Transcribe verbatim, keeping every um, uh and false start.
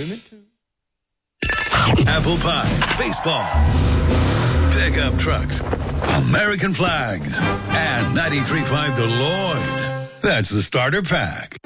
women too. Apple pie, baseball, pickup trucks, American flags, and ninety-three point five The Lloyd. That's the starter pack.